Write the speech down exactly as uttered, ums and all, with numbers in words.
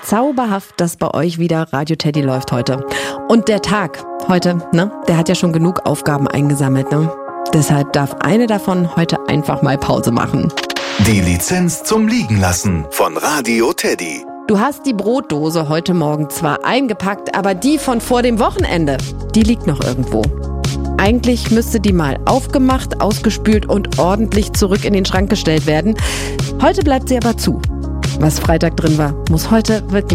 zauberhaft, dass bei euch wieder Radio Teddy läuft heute. Und der Tag heute, ne, der hat ja schon genug Aufgaben eingesammelt, ne? Deshalb darf eine davon heute einfach mal Pause machen. Die Lizenz zum Liegenlassen von Radio Teddy. Du hast die Brotdose heute Morgen zwar eingepackt, aber die von vor dem Wochenende, die liegt noch irgendwo. Eigentlich müsste die mal aufgemacht, ausgespült und ordentlich zurück in den Schrank gestellt werden. Heute bleibt sie aber zu. Was Freitag drin war, muss heute wirklich